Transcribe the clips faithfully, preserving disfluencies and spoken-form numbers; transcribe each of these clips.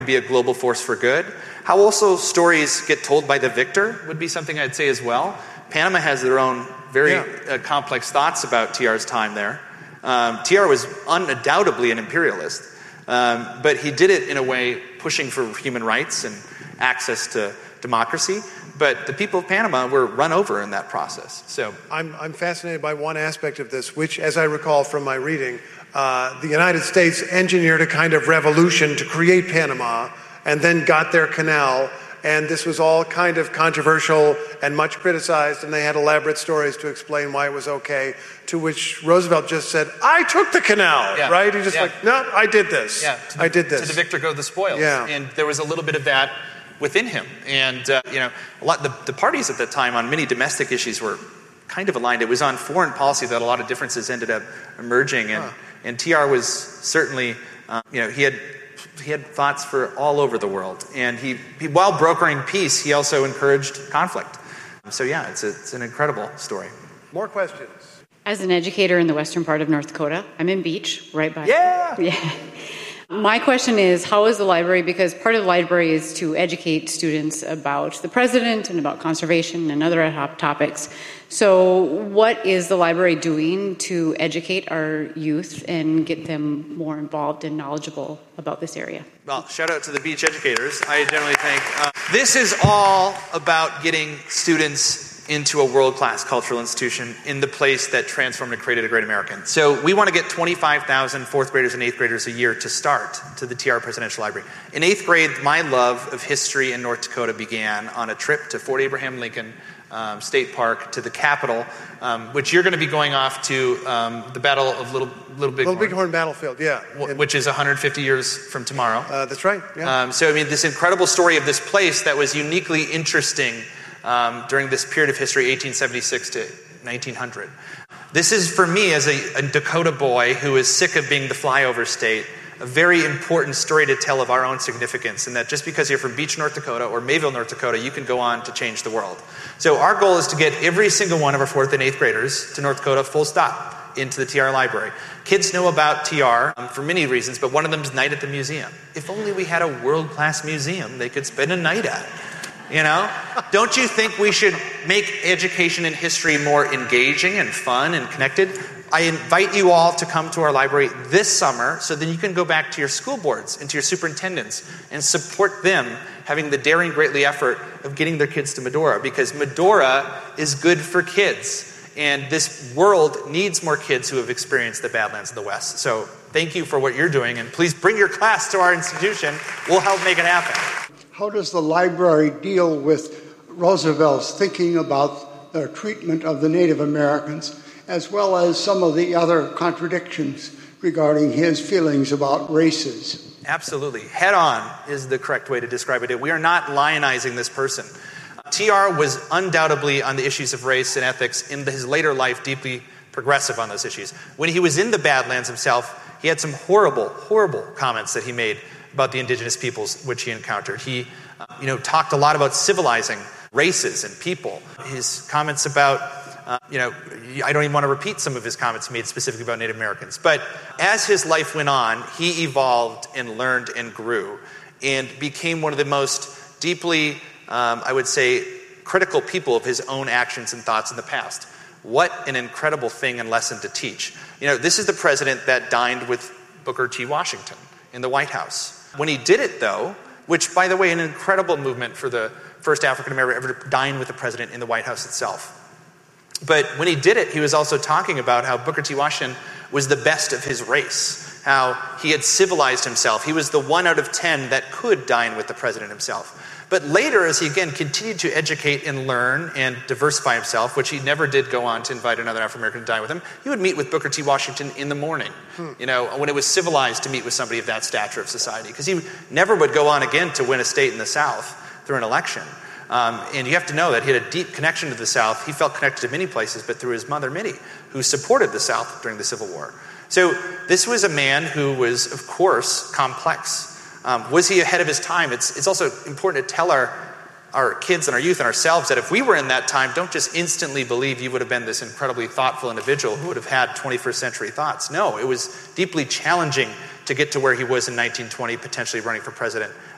be a global force for good. How also stories get told by the victor would be something I'd say as well. Panama has their own very yeah. uh, complex thoughts about T R's time there. Um, T R was undoubtedly an imperialist, um, but he did it in a way pushing for human rights and access to democracy. But the people of Panama were run over in that process. So I'm, I'm fascinated by one aspect of this, which, as I recall from my reading, uh, the United States engineered a kind of revolution to create Panama and then got their canal. And this was all kind of controversial and much criticized, and they had elaborate stories to explain why it was okay, to which Roosevelt just said, I took the canal, yeah. right? He just yeah. like, no, I did this. Yeah. I did this. To the victor go the spoils. Yeah. And there was a little bit of that within him. And, uh, you know, a lot the, the parties at that time on many domestic issues were kind of aligned. It was on foreign policy that a lot of differences ended up emerging. And, huh. and T R was certainly, uh, you know, he had... He had thoughts for all over the world. And he, he while brokering peace, he also encouraged conflict. So yeah, it's, a, it's an incredible story. More questions? As an educator in the western part of North Dakota, I'm in Beach, right by. Yeah! Yeah. My question is, how is the library, because part of the library is to educate students about the president and about conservation and other hot topics. So what is the library doing to educate our youth and get them more involved and knowledgeable about this area? Well, shout out to the Beach educators. I generally think uh, this is all about getting students into a world-class cultural institution in the place that transformed and created a great American. So we want to get twenty-five thousand fourth graders and eighth graders a year to start to the T R Presidential Library. In eighth grade, my love of history in North Dakota began on a trip to Fort Abraham Lincoln um, State Park, to the Capitol, um, which you're going to be going off to um, the Battle of Little Little Bighorn. Little Bighorn Battlefield, yeah. W- which is one hundred fifty years from tomorrow. Uh, that's right, yeah. Um, so, I mean, this incredible story of this place that was uniquely interesting Um, during this period of history, eighteen seventy-six to nineteen hundred. This is, for me, as a, a Dakota boy who is sick of being the flyover state, a very important story to tell of our own significance, and that just because you're from Beach, North Dakota, or Mayville, North Dakota, you can go on to change the world. So our goal is to get every single one of our fourth and eighth graders to North Dakota, full stop, into the T R Library. Kids know about T R um, for many reasons, but one of them is Night at the Museum. If only we had a world-class museum they could spend a night at. You know? Don't you think we should make education and history more engaging and fun and connected? I invite you all to come to our library this summer so then you can go back to your school boards and to your superintendents and support them having the daring, greatly effort of getting their kids to Medora, because Medora is good for kids. And this world needs more kids who have experienced the Badlands of the West. So thank you for what you're doing, and please bring your class to our institution. We'll help make it happen. How does the library deal with Roosevelt's thinking about the treatment of the Native Americans, as well as some of the other contradictions regarding his feelings about races? Absolutely. Head on is the correct way to describe it. We are not lionizing this person. T R was undoubtedly on the issues of race and ethics in his later life deeply progressive on those issues. When he was in the Badlands himself, he had some horrible, horrible comments that he made about the indigenous peoples which he encountered. He, uh, you know, talked a lot about civilizing races and people. His comments about, uh, you know, I don't even want to repeat some of his comments he made specifically about Native Americans. But as his life went on, he evolved and learned and grew and became one of the most deeply, um, I would say, critical people of his own actions and thoughts in the past. What an incredible thing and lesson to teach. You know, this is the president that dined with Booker T. Washington in the White House. When he did it, though, which, by the way, an incredible movement for the first African-American ever to dine with the president in the White House itself. But when he did it, he was also talking about how Booker T. Washington was the best of his race, how he had civilized himself. He was the one out of ten that could dine with the president himself. But later, as he again continued to educate and learn and diversify himself, which he never did go on to invite another African-American to dine with him, he would meet with Booker T. Washington in the morning, hmm. you know, when it was civilized to meet with somebody of that stature of society. Because he never would go on again to win a state in the South through an election. Um, and you have to know that he had a deep connection to the South. He felt connected to many places, but through his mother, Mittie, who supported the South during the Civil War. So this was a man who was, of course, complex. Um, was he ahead of his time? It's it's also important to tell our, our kids and our youth and ourselves that if we were in that time, don't just instantly believe you would have been this incredibly thoughtful individual who would have had twenty-first century thoughts. No, it was deeply challenging to get to where he was in nineteen twenty, potentially running for president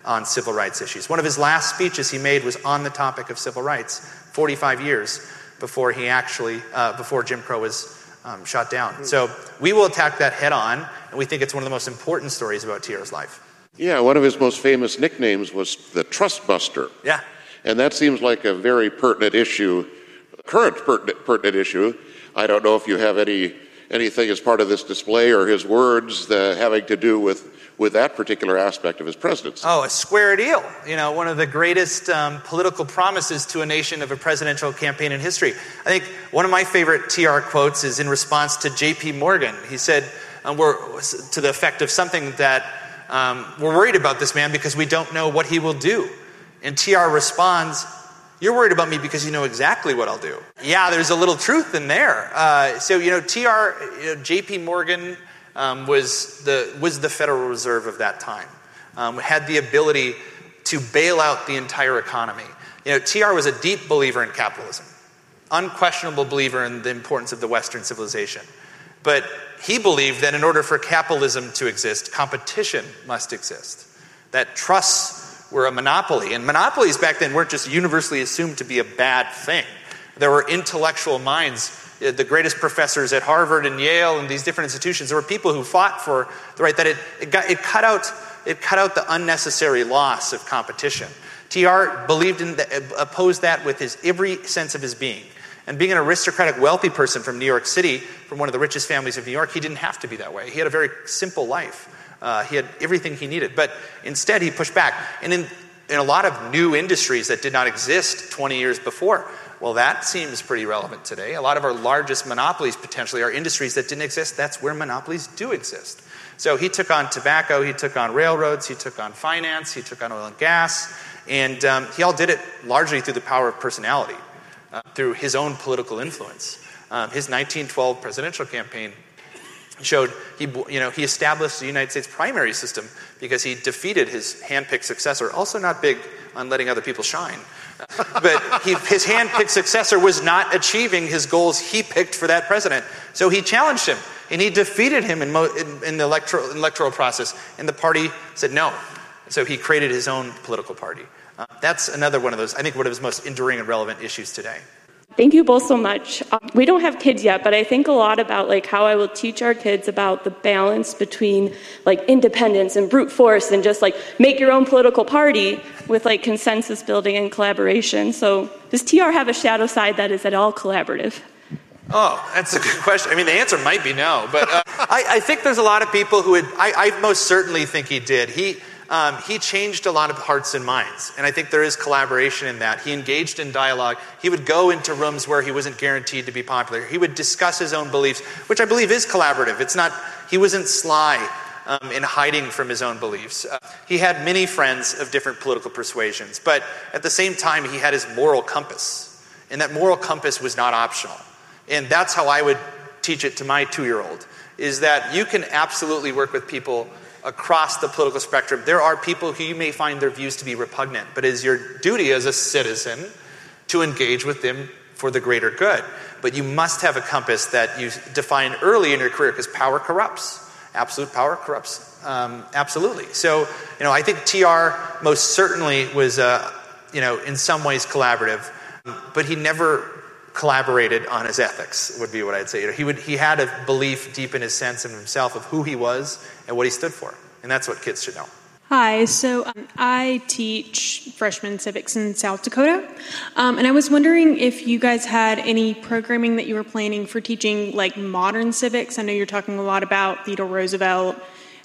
on civil rights issues. One of his last speeches he made was on the topic of civil rights, forty-five years before he actually, uh, before Jim Crow was um, shot down. Mm-hmm. So we will attack that head on, and we think it's one of the most important stories about T R's life. Yeah, one of his most famous nicknames was the Trust Buster. Yeah. And that seems like a very pertinent issue, current pertinent, pertinent issue. I don't know if you have any anything as part of this display or his words uh, having to do with, with that particular aspect of his presidency. Oh, a square deal. You know, one of the greatest um, political promises to a nation of a presidential campaign in history. I think one of my favorite T R quotes is in response to J P Morgan. He said, uh, we're, to the effect of something that um, we're worried about this man because we don't know what he will do. And T R responds, you're worried about me because you know exactly what I'll do. Yeah, there's a little truth in there. Uh, so, you know, T R, you know, J P Morgan um, was the was the Federal Reserve of that time. Um, had the ability to bail out the entire economy. You know, T R was a deep believer in capitalism, unquestionable believer in the importance of the Western civilization. But he believed that in order for capitalism to exist, competition must exist. That trusts were a monopoly. And monopolies back then weren't just universally assumed to be a bad thing. There were intellectual minds, the greatest professors at Harvard and Yale and these different institutions. There were people who fought for the right that it, it, got, it, cut out, it cut out the unnecessary loss of competition. T R believed in, the, opposed that with his every sense of his being. And being an aristocratic, wealthy person from New York City, from one of the richest families of New York, he didn't have to be that way. He had a very simple life. Uh, he had everything he needed. But instead, he pushed back. And in, in a lot of new industries that did not exist twenty years before, well, that seems pretty relevant today. A lot of our largest monopolies potentially are industries that didn't exist. That's where monopolies do exist. So he took on tobacco, he took on railroads, he took on finance, he took on oil and gas, and um, he all did it largely through the power of personality, uh, through his own political influence. Um, his nineteen twelve presidential campaign showed he, you know, he established the United States primary system because he defeated his hand-picked successor, also not big on letting other people shine. But he, his hand-picked successor was not achieving his goals he picked for that president. So he challenged him, and he defeated him in, mo, in, in the electoral, electoral process, and the party said no. So he created his own political party. Uh, that's another one of those, I think, one of his most enduring and relevant issues today. Thank you both so much. Um, we don't have kids yet, but I think a lot about like how I will teach our kids about the balance between like independence and brute force and just like make your own political party with like consensus building and collaboration. So does T R have a shadow side that is at all collaborative? Oh, that's a good question. I mean, the answer might be no, but uh, I, I think there's a lot of people who would, I, I most certainly think he did. He Um, he changed a lot of hearts and minds, and I think there is collaboration in that. He engaged in dialogue. He would go into rooms where he wasn't guaranteed to be popular. He would discuss his own beliefs, which I believe is collaborative. It's not, he wasn't sly um, in hiding from his own beliefs. Uh, he had many friends of different political persuasions, but at the same time, he had his moral compass, and that moral compass was not optional. And that's how I would teach it to my two-year-old, is that you can absolutely work with people across the political spectrum. There are people who you may find their views to be repugnant, but it is your duty as a citizen to engage with them for the greater good. But you must have a compass that you define early in your career, because power corrupts. Absolute power corrupts. Um, absolutely. So, you know, I think T R most certainly was, uh, you know, in some ways collaborative, but he never collaborated on his ethics, would be what I'd say. He would he had a belief deep in his sense of himself of who he was and what he stood for. And that's what kids should know. Hi, so um, I teach freshman civics in South Dakota, um, and I was wondering if you guys had any programming that you were planning for teaching like modern civics. I know you're talking a lot about Theodore Roosevelt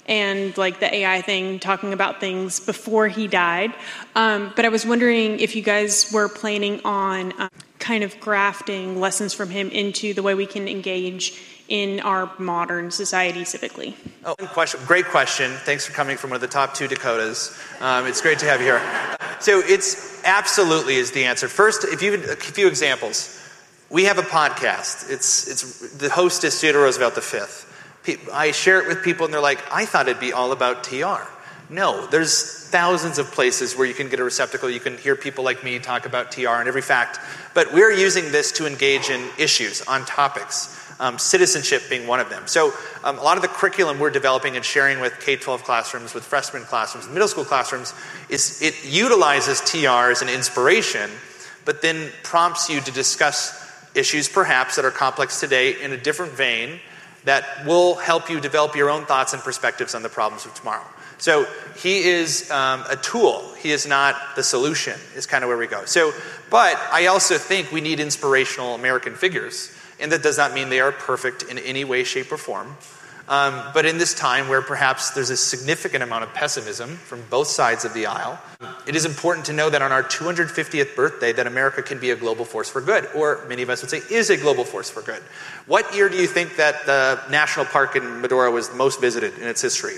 and like the A I thing, talking about things before he died, um, but I was wondering if you guys were planning on um, kind of grafting lessons from him into the way we can engage in our modern society civically. Oh, question. Great question. Thanks for coming from one of the top two Dakotas. Um, it's great to have you here. So it's absolutely is the answer. First, if you a few examples. We have a podcast. It's it's the host is Theodore Roosevelt the fifth. I share it with people and they're like, I thought it'd be all about T R. No, there's thousands of places where you can get a receptacle. You can hear people like me talk about T R and every fact. But we're using this to engage in issues, on topics, um, citizenship being one of them. So um, a lot of the curriculum we're developing and sharing with K twelve classrooms, with freshman classrooms, middle school classrooms, is it utilizes T R as an inspiration, but then prompts you to discuss issues perhaps that are complex today in a different vein that will help you develop your own thoughts and perspectives on the problems of tomorrow. So he is um, a tool. He is not the solution, is kind of where we go. So, but I also think we need inspirational American figures. And that does not mean they are perfect in any way, shape, or form. Um, but in this time where perhaps there's a significant amount of pessimism from both sides of the aisle, it is important to know that on our two hundred fiftieth birthday that America can be a global force for good, or many of us would say is a global force for good. What year do you think that the national park in Medora was most visited in its history?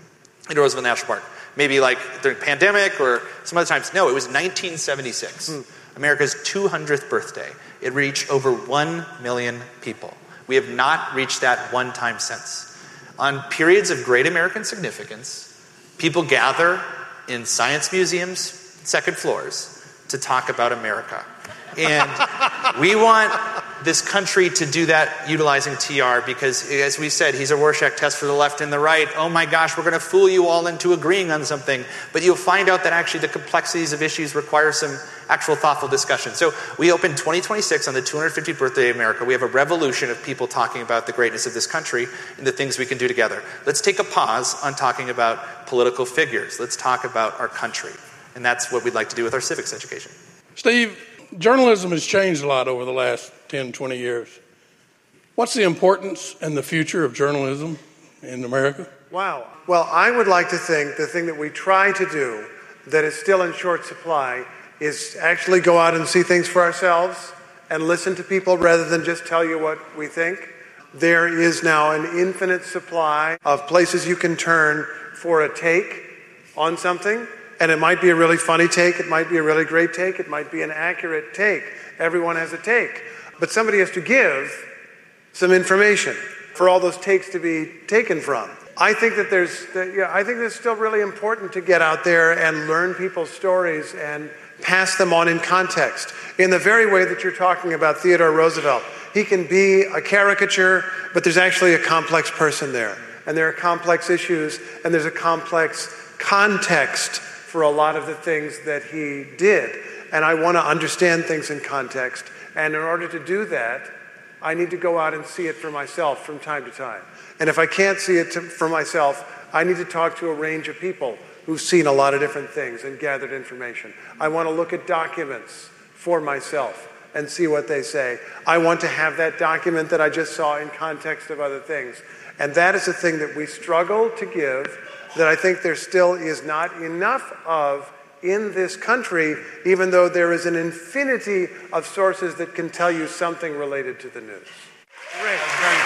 In Roosevelt National Park. Maybe like during the pandemic or some other times. No, it was nineteen seventy-six. Hmm. America's two hundredth birthday. It reached over one million people. We have not reached that one time since. On periods of great American significance, people gather in science museums, second floors, to talk about America. And we want this country to do that utilizing T R because, as we said, he's a Rorschach test for the left and the right. Oh my gosh, we're going to fool you all into agreeing on something. But you'll find out that actually the complexities of issues require some actual thoughtful discussion. So we open twenty twenty-six on the two hundred fiftieth birthday of America. We have a revolution of people talking about the greatness of this country and the things we can do together. Let's take a pause on talking about political figures. Let's talk about our country. And that's what we'd like to do with our civics education. Steve, journalism has changed a lot over the last ten, twenty years. What's the importance and the future of journalism in America? Wow. Well, I would like to think the thing that we try to do that is still in short supply is actually go out and see things for ourselves and listen to people rather than just tell you what we think. There is now an infinite supply of places you can turn for a take on something. And it might be a really funny take, it might be a really great take, it might be an accurate take. Everyone has a take. But somebody has to give some information for all those takes to be taken from. I think that there's, that, yeah, I think it's still really important to get out there and learn people's stories and pass them on in context. In the very way that you're talking about Theodore Roosevelt, he can be a caricature, but there's actually a complex person there. And there are complex issues, and there's a complex context for a lot of the things that he did. And I want to understand things in context. And in order to do that, I need to go out and see it for myself from time to time. And if I can't see it to, for myself, I need to talk to a range of people who've seen a lot of different things and gathered information. I want to look at documents for myself and see what they say. I want to have that document that I just saw in context of other things. And that is a thing that we struggle to give, that I think there still is not enough of in this country, even though there is an infinity of sources that can tell you something related to the news. Great.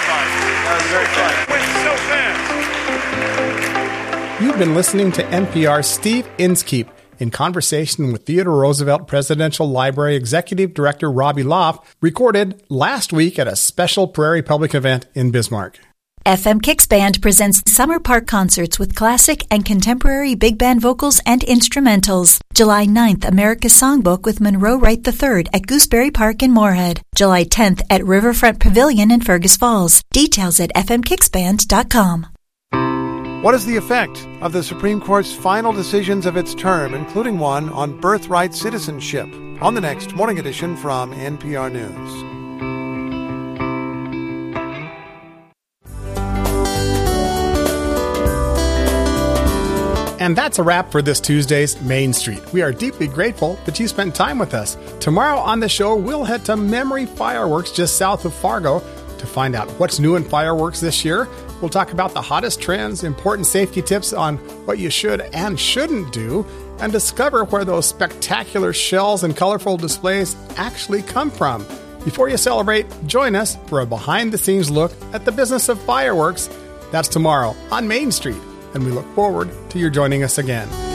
That was very fun. That was very fast. You've been listening to N P R's Steve Inskeep in conversation with Theodore Roosevelt Presidential Library Executive Director Robbie Loff, recorded last week at a special Prairie Public event in Bismarck. F M Kicks Band presents Summer Park Concerts with classic and contemporary big band vocals and instrumentals. July ninth, America's Songbook with Monroe Wright the third at Gooseberry Park in Moorhead. July tenth at Riverfront Pavilion in Fergus Falls. Details at f m kicks band dot com. What is the effect of the Supreme Court's final decisions of its term, including one on birthright citizenship? On the next Morning Edition from N P R News. And that's a wrap for this Tuesday's Main Street. We are deeply grateful that you spent time with us. Tomorrow on the show, we'll head to Memory Fireworks just south of Fargo to find out what's new in fireworks this year. We'll talk about the hottest trends, important safety tips on what you should and shouldn't do, and discover where those spectacular shells and colorful displays actually come from. Before you celebrate, join us for a behind-the-scenes look at the business of fireworks. That's tomorrow on Main Street. And we look forward to your joining us again.